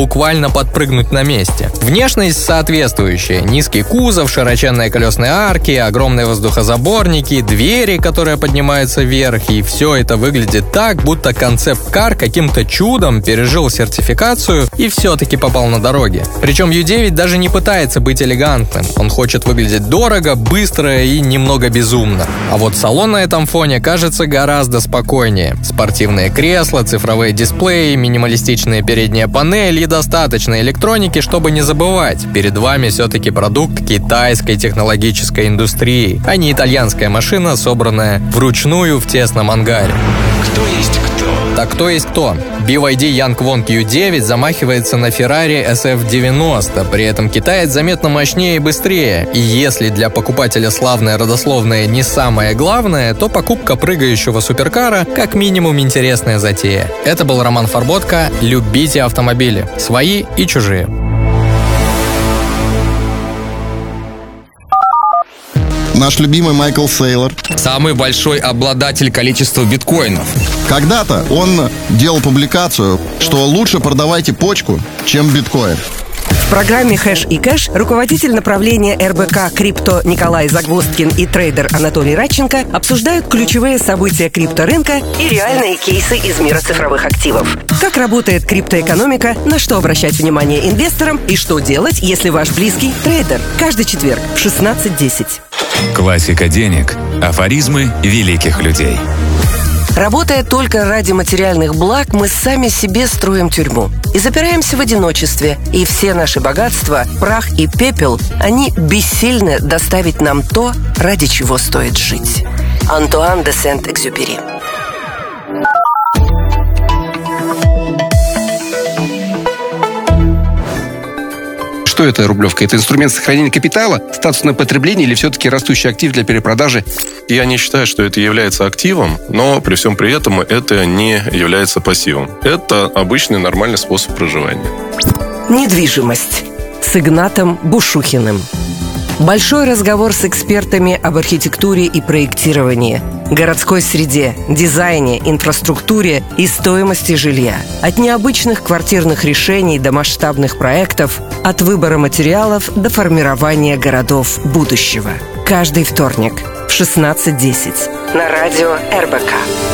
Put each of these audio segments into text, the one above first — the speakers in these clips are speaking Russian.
буквально подпрыгнуть на месте. Внешность соответствующая. Низкий кузов, широченные колесные арки, огромные воздухозаборники, двери, которые поднимаются вверх, и все это выглядит так, будто концепт-кар каким-то чудом пережил сертификацию и все-таки попал на дороги. Причем U9 даже не пытается быть элегантным. Он хочет выглядеть дорого, быстро и немного безумно. А вот салон на этом фоне кажется гораздо спокойнее. Спортивные кресла, цифровые дисплеи, минималистичные передние панели и достаточно электроники, чтобы не забывать. Перед вами все-таки продукт китайской технологической индустрии, а не итальянская машина, собранная вручную в тесном ангаре. Кто есть кто? Так кто есть кто? BYD Yangwon Q9 замахивается на Ferrari SF90, при этом китаец заметно мощнее и быстрее. И если для покупателя славное родословное не самое главное, то покупка прыгающего суперкара как минимум интересная затея. Это был Роман Фарботко. Любите автомобили. Свои и чужие. Наш любимый Майкл Сейлор. Самый большой обладатель количества биткоинов. Когда-то он делал публикацию, что лучше продавайте почку, чем биткоин. В программе «Хэш и кэш» руководитель направления РБК «Крипто» Николай Загвоздкин и трейдер Анатолий Радченко обсуждают ключевые события крипторынка и реальные кейсы из мира цифровых активов. Как работает криптоэкономика, на что обращать внимание инвесторам и что делать, если ваш близкий трейдер. Каждый четверг в 16:10. Классика денег. Афоризмы великих людей. Работая только ради материальных благ, мы сами себе строим тюрьму. И запираемся в одиночестве. И все наши богатства, прах и пепел, они бессильны доставить нам то, ради чего стоит жить. Антуан де Сент-Экзюпери. Что это рублевка? Это инструмент сохранения капитала, статусное потребление или все-таки растущий актив для перепродажи? Я не считаю, что это является активом, но при всем при этом это не является пассивом. Это обычный нормальный способ проживания. Недвижимость с Игнатом Бушухиным. Большой разговор с экспертами об архитектуре и проектировании, городской среде, дизайне, инфраструктуре и стоимости жилья. От необычных квартирных решений до масштабных проектов, от выбора материалов до формирования городов будущего. Каждый вторник в 16:10 на радио РБК.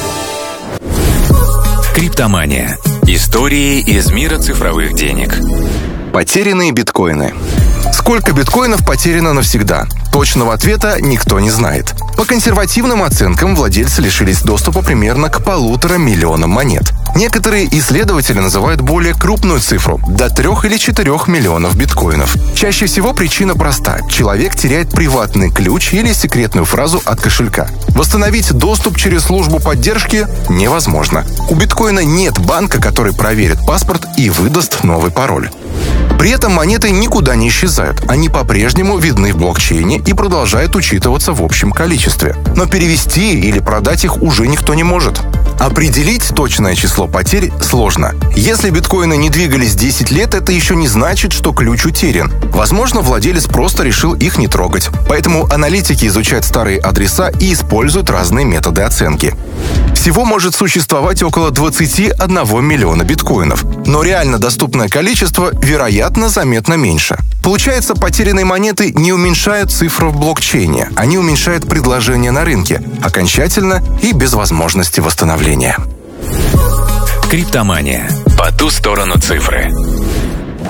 Криптомания. Истории из мира цифровых денег. Потерянные биткоины. Сколько биткоинов потеряно навсегда? Точного ответа никто не знает. По консервативным оценкам, владельцы лишились доступа примерно к 1,5 миллиона монет. Некоторые исследователи называют более крупную цифру – до 3 или 4 миллионов биткоинов. Чаще всего причина проста – человек теряет приватный ключ или секретную фразу от кошелька. Восстановить доступ через службу поддержки невозможно. У биткоина нет банка, который проверит паспорт и выдаст новый пароль. При этом монеты никуда не исчезают. Они по-прежнему видны в блокчейне и продолжают учитываться в общем количестве. Но перевести или продать их уже никто не может. Определить точное число потерь сложно. Если биткоины не двигались 10 лет, это еще не значит, что ключ утерян. Возможно, владелец просто решил их не трогать. Поэтому аналитики изучают старые адреса и используют разные методы оценки. Всего может существовать около 21 миллиона биткоинов. Но реально доступное количество, вероятно, заметно меньше. Получается, потерянные монеты не уменьшают цифру в блокчейне. Они уменьшают предложение на рынке. Окончательно и без возможности восстановления. Криптомания. По ту сторону цифры.